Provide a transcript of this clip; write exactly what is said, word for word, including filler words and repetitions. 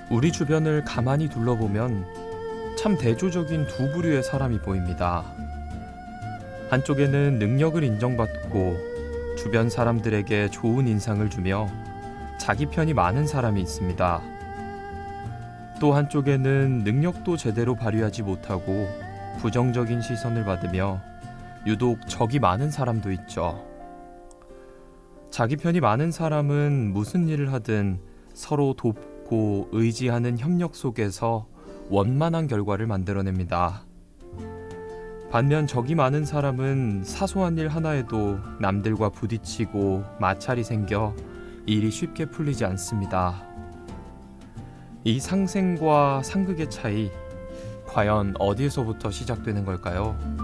우리 주변을 가만히 둘러보면 참 대조적인 두 부류의 사람이 보입니다. 한쪽에는 능력을 인정받고 주변 사람들에게 좋은 인상을 주며 자기 편이 많은 사람이 있습니다. 또 한쪽에는 능력도 제대로 발휘하지 못하고 부정적인 시선을 받으며 유독 적이 많은 사람도 있죠. 자기 편이 많은 사람은 무슨 일을 하든 서로 돕고 의지하는 협력 속에서 원만한 결과를 만들어냅니다. 반면 적이 많은 사람은 사소한 일 하나에도 남들과 부딪히고 마찰이 생겨 일이 쉽게 풀리지 않습니다. 이 상생과 상극의 차이, 과연 어디에서부터 시작되는 걸까요?